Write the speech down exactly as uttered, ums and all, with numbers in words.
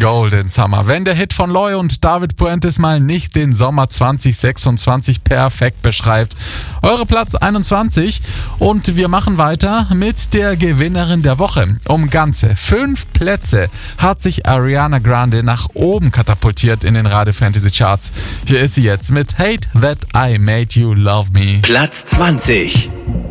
Golden Summer. Wenn der Hit von Loy und David Puentes mal nicht den Sommer zwanzig sechsundzwanzig perfekt beschreibt. Eure Platz einundzwanzig und wir machen weiter mit der Gewinnerin der Woche. Um ganze fünf Plätze hat sich Ariana Grande nach oben katapultiert in den Radio Fantasy Charts. Hier ist sie jetzt mit Hate That I Made You Love Me. Platz zwanzig.